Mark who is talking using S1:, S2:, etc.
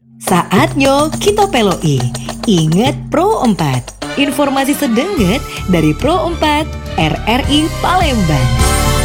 S1: Saatnya kita peloi. Ingat Pro 4. Informasi sedenget dari Pro 4 RRI Palembang.